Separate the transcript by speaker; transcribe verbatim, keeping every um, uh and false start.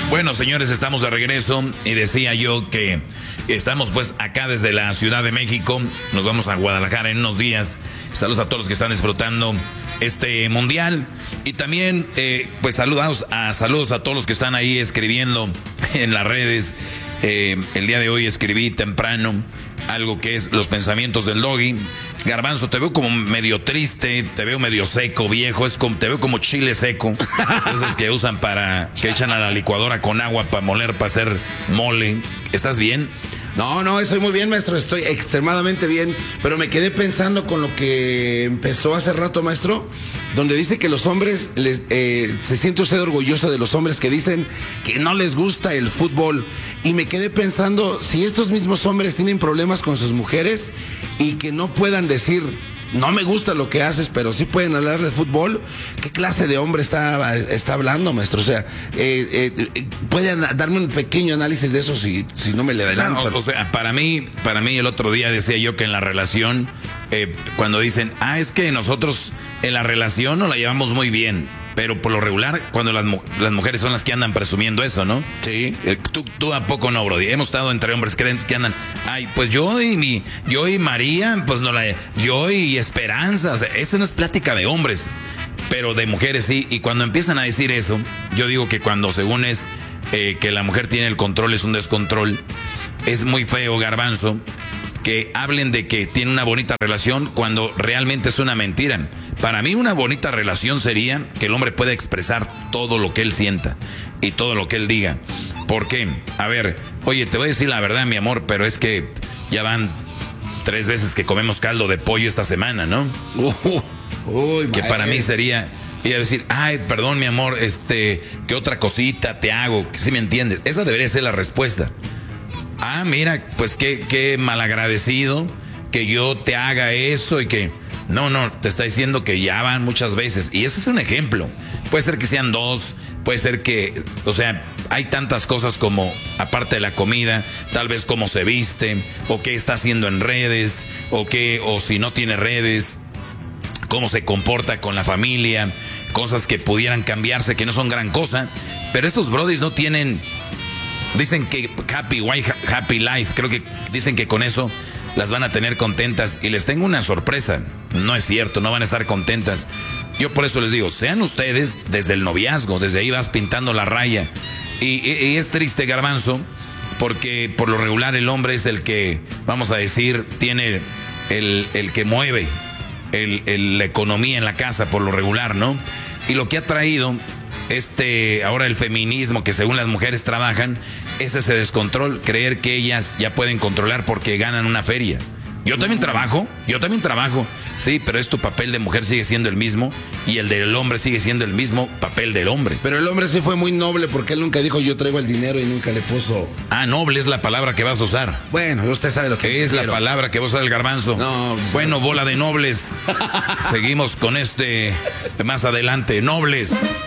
Speaker 1: Bueno, señores, estamos de regreso y decía yo que estamos pues acá desde la Ciudad de México. Nos vamos a Guadalajara en unos días. Saludos a todos los que están disfrutando este mundial. Y también, eh, pues saludos a, saludos a todos los que están ahí escribiendo en las redes. Eh, el día de hoy escribí temprano algo que es los pensamientos del Doggy. Garbanzo, te veo como medio triste, te veo medio seco, viejo, es como, te veo como chile seco. Esos que usan para, que echan a la licuadora con agua para moler, para hacer mole. ¿Estás bien?
Speaker 2: No, no, estoy muy bien, maestro, estoy extremadamente bien, pero me quedé pensando con lo que empezó hace rato, maestro, donde dice que los hombres, les, eh, se siente usted orgulloso de los hombres que dicen que no les gusta el fútbol, y me quedé pensando, si estos mismos hombres tienen problemas con sus mujeres y que no puedan decir, no me gusta lo que haces, pero sí pueden hablar de fútbol, ¿qué clase de hombre está, está hablando, maestro? O sea, eh, eh, ¿puede darme un pequeño análisis de eso si, si no me le adelanto?
Speaker 1: Claro, o sea, para mí, para mí el otro día decía yo que en la relación, eh, cuando dicen, ah, es que nosotros en la relación no la llevamos muy bien, pero por lo regular, cuando las, las mujeres son las que andan presumiendo eso, ¿no?
Speaker 2: Sí.
Speaker 1: Eh, tú, tú a poco no, bro. Hemos estado entre hombres creyentes que andan, ay, pues yo y mi, yo y María, pues no la, yo y Esperanza, o sea, esa no es plática de hombres, pero de mujeres sí. Y cuando empiezan a decir eso, yo digo que cuando según es eh, que la mujer tiene el control, es un descontrol, es muy feo, Garbanzo, que hablen de que tiene una bonita relación cuando realmente es una mentira. Para mí una bonita relación sería que el hombre pueda expresar todo lo que él sienta y todo lo que él diga. ¿Por qué? A ver, oye, te voy a decir la verdad, mi amor, pero es que ya van tres veces que comemos caldo de pollo esta semana, ¿no? Uh, Uy, que para mí sería ir a decir, ay, perdón, mi amor, este, ¿qué otra cosita te hago? ¿Sí me entiendes? Esa debería ser la respuesta. Ah, mira, pues qué, qué malagradecido que yo te haga eso y que... No, no, te está diciendo que ya van muchas veces. Y ese es un ejemplo. Puede ser que sean dos, puede ser que... O sea, hay tantas cosas como, aparte de la comida, tal vez cómo se viste, o qué está haciendo en redes, o qué, o si no tiene redes, cómo se comporta con la familia, cosas que pudieran cambiarse, que no son gran cosa. Pero estos brodis no tienen... Dicen que happy wife, happy life. Creo que dicen que con eso las van a tener contentas. Y les tengo una sorpresa. No es cierto, no van a estar contentas. Yo por eso les digo, sean ustedes desde el noviazgo. Desde ahí vas pintando la raya. Y, y, y es triste, Garbanzo, porque por lo regular el hombre es el que, vamos a decir, tiene el, el que mueve el, el, la economía en la casa, por lo regular, ¿no? Y lo que ha traído... Este, ahora el feminismo, que según las mujeres trabajan, es ese descontrol, creer que ellas ya pueden controlar porque ganan una feria. Yo también trabajo, yo también trabajo, sí, pero es tu papel de mujer sigue siendo el mismo y el del hombre sigue siendo el mismo papel del hombre.
Speaker 2: Pero el hombre sí fue muy noble porque él nunca dijo yo traigo el dinero y nunca le puso...
Speaker 1: Ah, noble es la palabra que vas a usar.
Speaker 2: Bueno, usted sabe lo que
Speaker 1: es
Speaker 2: quiero.
Speaker 1: La palabra que va a usar el Garbanzo.
Speaker 2: No,
Speaker 1: bueno, bola de nobles. Seguimos con este más adelante, nobles.